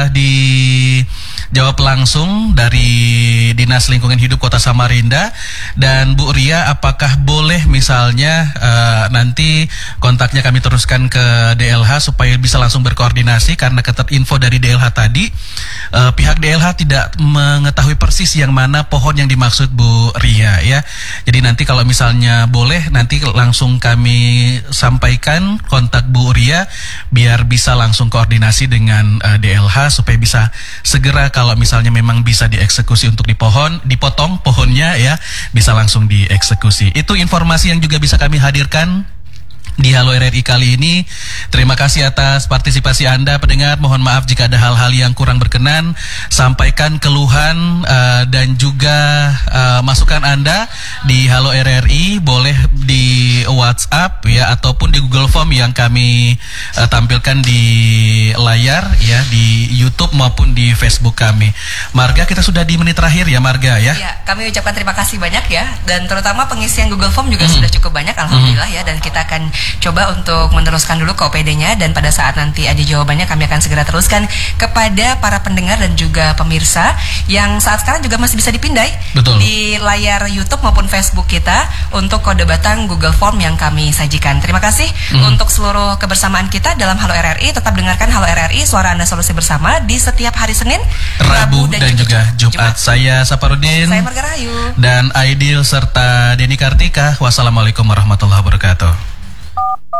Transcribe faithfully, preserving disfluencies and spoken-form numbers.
dijawab langsung dari Dinas Lingkungan Hidup Kota Samarinda. Dan Bu Ria, apakah boleh misalnya uh, nanti kontaknya kami teruskan ke D L H supaya bisa langsung berkoordinasi, karena ketat info dari D L H tadi uh, pihak D L H tidak mengetahui persis yang mana pohon yang dimaksud Bu Ria ya. Jadi nanti kalau misalnya boleh nanti langsung kami sampaikan kontak Bu Ria biar bisa langsung koordinasi dengan uh, D L H supaya bisa segera kalau misalnya memang bisa dieksekusi untuk di pohon, dipotong pohonnya ya, bisa langsung dieksekusi. Itu informasi yang juga bisa kami hadirkan di Halo R R I kali ini. Terima kasih atas partisipasi Anda pendengar. Mohon maaf jika ada hal-hal yang kurang berkenan. Sampaikan keluhan uh, dan juga uh, masukan Anda di Halo R R I, boleh di WhatsApp ya ataupun di Google Form yang kami uh, tampilkan di layar ya, di YouTube maupun di Facebook kami. Marga, kita sudah di menit terakhir ya Marga ya. Ya, kami ucapkan terima kasih banyak ya, dan terutama pengisian Google Form juga mm. sudah cukup banyak alhamdulillah mm. ya, dan kita akan coba untuk meneruskan dulu ke O P D-nya, dan pada saat nanti ada jawabannya kami akan segera teruskan kepada para pendengar dan juga pemirsa yang saat sekarang juga masih bisa dipindai Betul. di layar YouTube maupun Facebook kita untuk kode batang Google Form yang kami sajikan. Terima kasih mm. untuk seluruh kebersamaan kita dalam Halo R R I. Tetap dengarkan Halo R R I, Suara Anda Solusi Bersama di setiap hari Senin, Rabu, Rabu dan, dan juga Jumat. Jumat. Saya Saparudin, saya Marga Rahayu, dan Aidil serta Denny Kartika. Wassalamualaikum warahmatullahi wabarakatuh.